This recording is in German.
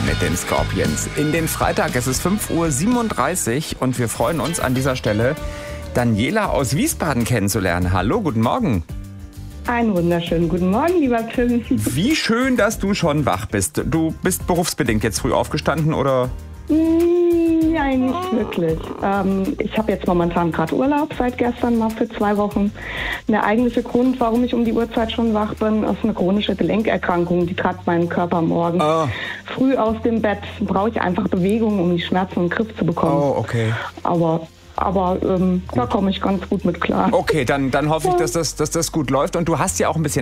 mit den Scorpions. In den Freitag, es ist 5:37 Uhr und wir freuen uns an dieser Stelle, Daniela aus Wiesbaden kennenzulernen. Hallo, guten Morgen. Einen wunderschönen guten Morgen, lieber Tim. Wie schön, dass du schon wach bist. Du bist berufsbedingt jetzt früh aufgestanden, oder? Nein, nicht wirklich. Ich habe jetzt momentan gerade Urlaub seit gestern mal für 2 Wochen. Der eigentliche Grund, warum ich um die Uhrzeit schon wach bin, ist eine chronische Gelenkerkrankung. Die treibt meinen Körper morgens früh aus dem Bett. Brauche ich einfach Bewegung, um die Schmerzen in den Griff zu bekommen. Oh, okay. Aber da komme ich ganz gut mit klar. Okay, dann hoffe ich, dass das gut läuft. Und du hast ja auch ein bisschen